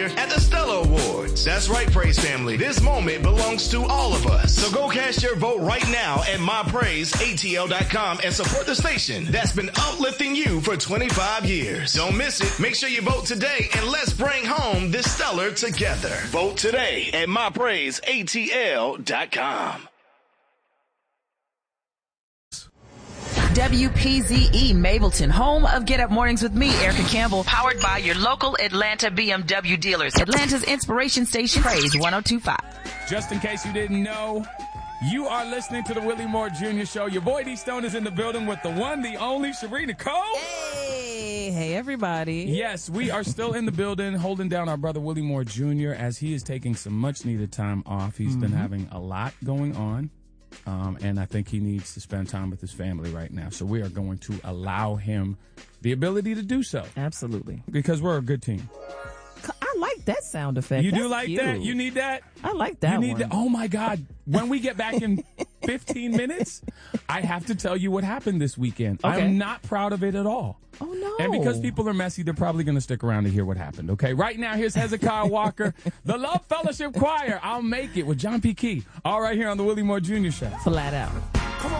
year at the Stellar Awards. That's right, Praise family. This moment belongs to all of us. So go cast your vote right now at mypraiseatl.com and support the station that's been uplifting you for 25 years. Don't miss it. Make sure you vote today and let's bring home this Stellar together. Vote today at mypraiseatl.com. WPZE Mableton, home of Get Up Mornings with me, Erica Campbell, powered by your local Atlanta BMW dealers. Atlanta's inspiration station, Praise 102.5. Just in case you didn't know, you are listening to the Willie Moore Jr. Show. Your boy D Stone is in the building with the one, the only Sharina Cole. Hey, everybody. Yes, we are still in the building holding down our brother Willie Moore Jr. as he is taking some much needed time off. He's been having a lot going on. And I think he needs to spend time with his family right now. So we are going to allow him the ability to do so. Absolutely. Because we're a good team. I like that sound effect. You That's do like cute. that? You need that? I like that You need one. that? Oh, my God. When we get back in 15 minutes, I have to tell you what happened this weekend. Okay. I'm not proud of it at all. Oh, no. And because people are messy, they're probably going to stick around to hear what happened, okay? Right now, here's Hezekiah Walker, the Love Fellowship Choir, I'll Make It with John P. Key. All right here on the Willie Moore Jr. Show. Flat out.